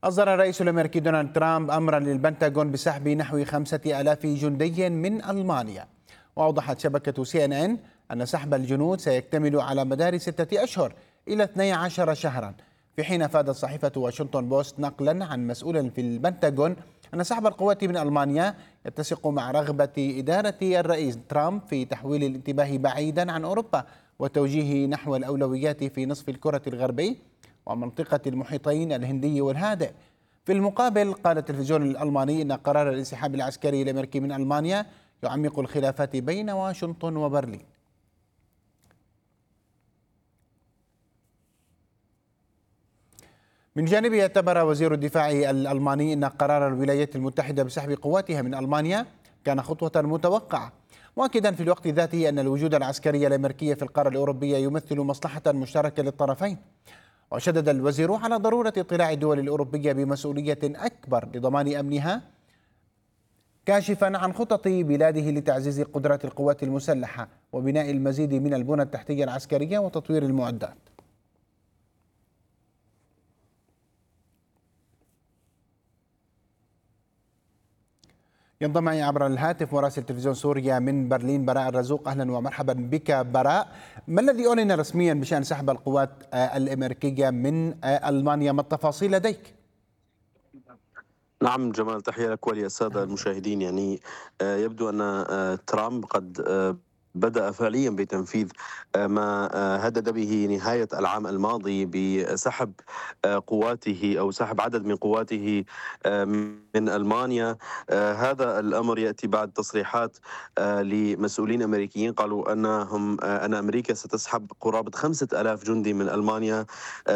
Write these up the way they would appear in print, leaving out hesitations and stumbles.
أصدر الرئيس الأمريكي دونالد ترامب أمرا للبنتاغون بسحب نحو 5000 جندي من ألمانيا. وأوضحت شبكة CNN أن سحب الجنود سيكتمل على مدار 6 أشهر إلى 12 شهرا، في حين أفادت صحيفة واشنطن بوست نقلا عن مسؤول في البنتاغون أن سحب القوات من ألمانيا يتسق مع رغبة إدارة الرئيس ترامب في تحويل الانتباه بعيدا عن أوروبا وتوجيهه نحو الأولويات في نصف الكرة الغربي ومنطقة المحيطين الهندي والهادئ. في المقابل قال التلفزيون الألماني أن قرار الانسحاب العسكري الأمريكي من ألمانيا يعمق الخلافات بين واشنطن وبرلين. من جانبه اعتبر وزير الدفاع الألماني أن قرار الولايات المتحدة بسحب قواتها من ألمانيا كان خطوة متوقعة، مؤكدا في الوقت ذاته أن الوجود العسكري الأمريكي في القارة الأوروبية يمثل مصلحة مشتركة للطرفين. وشدد الوزير على ضرورة اطلاع الدول الأوروبية بمسؤولية أكبر لضمان أمنها، كاشفا عن خطط بلاده لتعزيز قدرات القوات المسلحة وبناء المزيد من البنى التحتية العسكرية وتطوير المعدات. ينضم معي عبر الهاتف مراسل تلفزيون سوريا من برلين براء الرزوق. أهلا ومرحبا بك براء. ما الذي أعلن رسميا بشأن سحب القوات الأمريكية من ألمانيا؟ ما التفاصيل لديك؟ نعم جمال، تحية لك وللسادة المشاهدين. يبدو أن ترامب قد بدأ فعليا بتنفيذ ما هدد به نهاية العام الماضي بسحب قواته أو سحب عدد من قواته من ألمانيا. هذا الأمر يأتي بعد تصريحات لمسؤولين أمريكيين قالوا أن أمريكا ستسحب قرابة 5000 جندي من ألمانيا،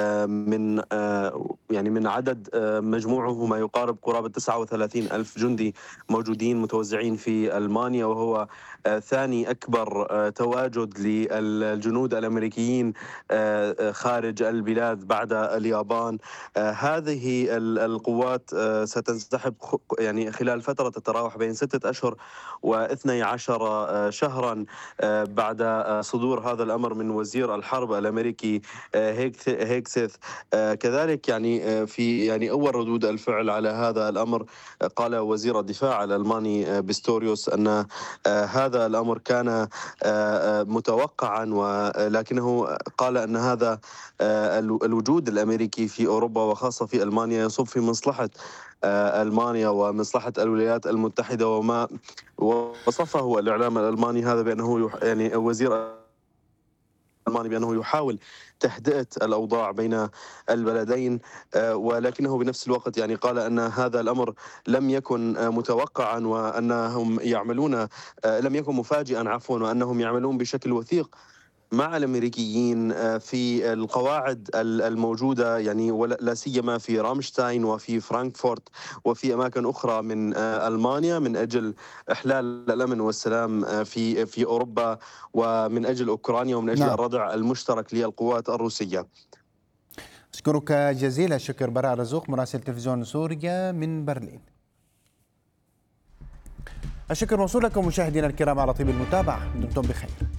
من عدد مجموعه ما يقارب قرابة 39 ألف جندي موجودين متوزعين في ألمانيا، وهو ثاني أكبر تواجد للجنود الأمريكيين خارج البلاد بعد اليابان. هذه القوات ستنسحب خلال فترة تتراوح بين 6 أشهر و12 شهرا بعد صدور هذا الأمر من وزير الحرب الأمريكي هيكسيث. كذلك في أول ردود الفعل على هذا الأمر قال وزير الدفاع الألماني بيستوريوس أن هذا الأمر كان متوقعا، ولكنه قال أن هذا الوجود الأمريكي في أوروبا وخاصة في ألمانيا يصب في مصلحة ألمانيا ومصلحة الولايات المتحدة، وما وصفه الإعلام الألماني هذا بأنه وزير الألماني بأنه يحاول تهدئة الأوضاع بين البلدين، ولكنه بنفس الوقت قال أن هذا الأمر لم يكن متوقعا وأنهم يعملون لم يكن مفاجئا وأنهم يعملون بشكل وثيق مع الأمريكيين في القواعد الموجودة، لا سيما في رامشتاين وفي فرانكفورت وفي أماكن أخرى من ألمانيا، من أجل إحلال الأمن والسلام في أوروبا، ومن أجل أوكرانيا، ومن أجل الردع المشترك للقوات الروسية. أشكرك جزيل الشكر براء رزوق مراسل تلفزيون سوريا من برلين. الشكر موصول لكم مشاهدينا الكرام على طيب المتابعة، دمتم بخير.